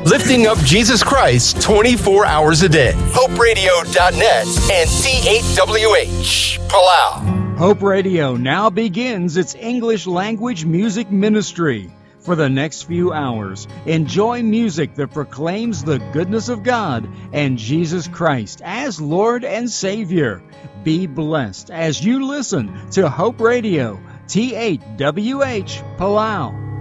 Lifting up Jesus Christ 24 hours a day. HopeRadio.net and C8WH, Palau. Hope Radio now begins its English language music ministry. For the next few hours, enjoy music that proclaims the goodness of God and Jesus Christ as Lord and Savior. Be blessed as you listen to Hope Radio, T8WH, Palau.